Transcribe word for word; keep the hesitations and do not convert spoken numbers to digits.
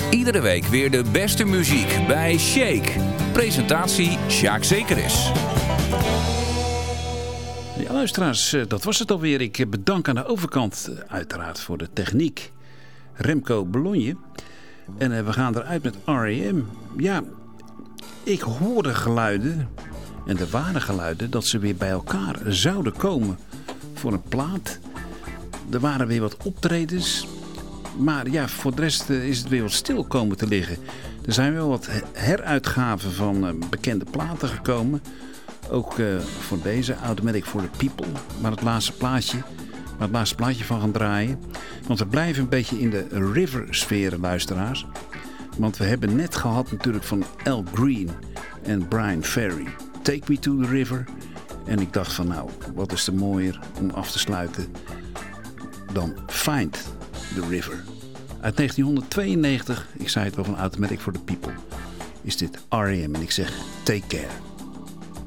Iedere week weer de beste muziek bij Shake. Presentatie Sjaak Zekeris. Ja, luisteraars, dat was het alweer. Ik bedank aan de overkant uiteraard voor de techniek Remco Bologna. En we gaan eruit met R E M. Ja, ik hoorde geluiden, en er waren geluiden, dat ze weer bij elkaar zouden komen voor een plaat. Er waren weer wat optredens. Maar ja, voor de rest is het weer wat stil komen te liggen. Er zijn wel wat heruitgaven van bekende platen gekomen. Ook uh, voor deze, Automatic for the People. Maar het laatste plaatje, waar het laatste plaatje van gaan draaien. Want we blijven een beetje in de river-sferen, luisteraars. Want we hebben net gehad natuurlijk van Al Green en Brian Ferry. Take Me to the River. En ik dacht van nou, wat is er mooier om af te sluiten dan Find the River. Uit negentienhonderdtweeënnegentig, ik zei het wel van Automatic for the People, is dit R E M. En ik zeg take care.